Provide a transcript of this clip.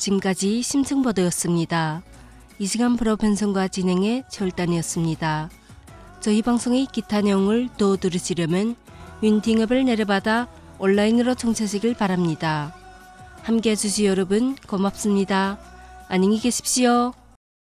지금까지 심층보도였습니다. 이 시간 프로 편성과 진행의 절단이었습니다. 저희 방송의 기타 내용을 더 들으시려면 윈딩 앱을 내려받아 온라인으로 청취하시길 바랍니다. 함께해 주신 여러분 고맙습니다. 안녕히 계십시오.